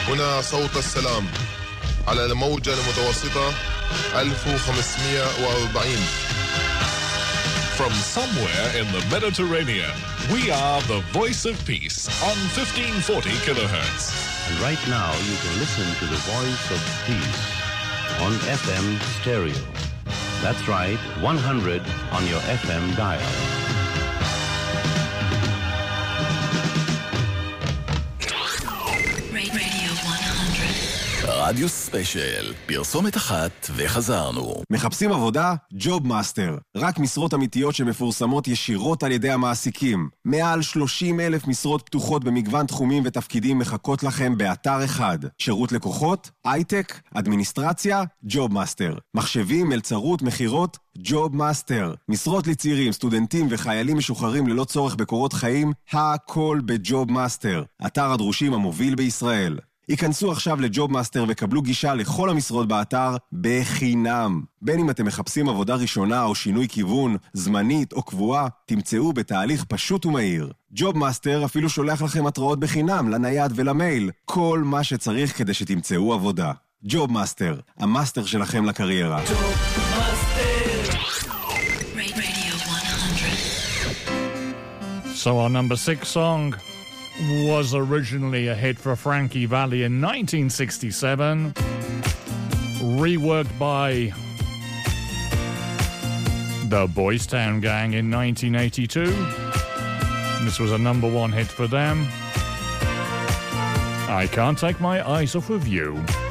هنا صوت السلام على الموجة المتوسطة 1540. From somewhere in the Mediterranean, we are the voice of peace on 1540 kilohertz. And right now you can listen to the voice of peace on FM stereo. That's right, 100 on your FM dial. Radio 100. רדיו ספיישל, פרסומת אחת וחזרנו. מחפשים עבודה? ג'וב מאסטר. רק משרות אמיתיות שמפורסמות ישירות על ידי המעסיקים. מעל 30,000 משרות פתוחות במגוון תחומים ותפקידים מחכות לכם באתר אחד. שירות לקוחות, הייטק, אדמיניסטרציה, ג'וב מאסטר. מחשבים, מלצרות, מחירות, ג'וב מאסטר. משרות לצעירים, סטודנטים וחיילים משוחררים ללא צורך בקורות חיים, הכל בג'וב מאסטר. אתר הדרושים המוביל בישראל. היכנסו עכשיו לג'וב מאסטר וקבלו גישה לכל המשרות באתר בחינם. בין אם אתם מחפשים עבודה ראשונה או שינוי כיוון, זמנית או קבועה, תמצאו בתהליך פשוט ומהיר. ג'וב מאסטר אפילו שולח לכם התראות בחינם לנייד ולמייל. כל מה שצריך כדי שתמצאו עבודה. ג'וב מאסטר, המאסטר שלכם לקריירה. So our number 6 song was originally a hit for Frankie Valli in 1967, reworked by the Boys Town Gang in 1982. This was a number 1 hit for them. I Can't Take My Eyes Off of You.